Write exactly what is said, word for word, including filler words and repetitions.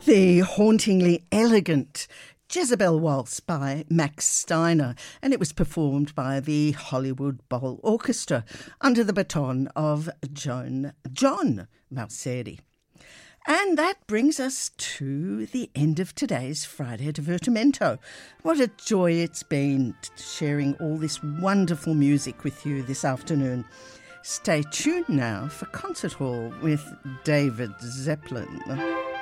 The hauntingly elegant Jezebel Waltz by Max Steiner, and it was performed by the Hollywood Bowl Orchestra under the baton of Joan, John Mauceri. And that brings us to the end of today's Friday Divertimento. What a joy it's been sharing all this wonderful music with you this afternoon. Stay tuned now for Concert Hall with David Zeppelin.